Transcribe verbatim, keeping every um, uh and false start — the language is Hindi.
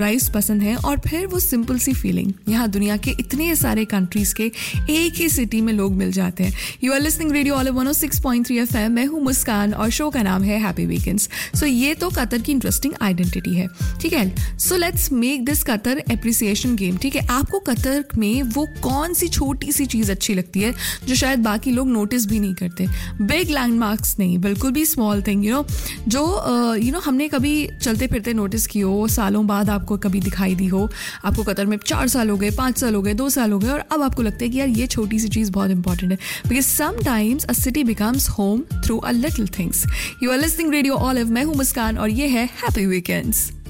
राइस पसंद है और फिर वो सिंपल सी फीलिंग, यहाँ दुनिया के इतने सारे कंट्रीज के एक ही सिटी में लोग मिल जाते हैं. You are listening radio olive one O six point three F M. मैं हूँ मुस्कान और शो का नाम है हैप्पी वीकेंड्स. सो ये तो कतर की इंटरेस्टिंग आइडेंटिटी है, ठीक है. So let's make this Qatar appreciation game. ठीक है, आपको कतर में वो कौन सी छोटी सी चीज़ अच्छी लगती है जो शायद बाकी लोग नोटिस भी नहीं करते. बिग लैंडमार्क्स नहीं, बिल्कुल भी स्मॉल थिंग, यू नो, जो यू नो हमने कभी चलते फिरते नोटिस की हो, सालों बाद आपको कभी दिखाई दी हो. आपको कतर में चार साल हो गए, पाँच साल हो गए, दो साल हो गए और अब आपको लगता है कि यार ये छोटी सी चीज़ बहुत इंपॉर्टेंट है. Because sometimes a city becomes home through a little things. You are listening radio olive. मैं हूँ मुस्कान और ये है हैप्पी वीकेंड्स.